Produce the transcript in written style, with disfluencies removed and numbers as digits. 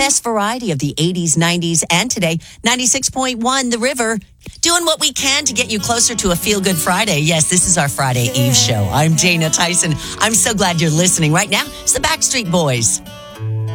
best variety of the 80s, 90s, and today. 96.1 The River. Doing what we can to get you closer to a feel-good Friday. Yes, this is our Friday Eve show. I'm Jana Tyson. I'm so glad you're listening. Right now, it's the Backstreet Boys.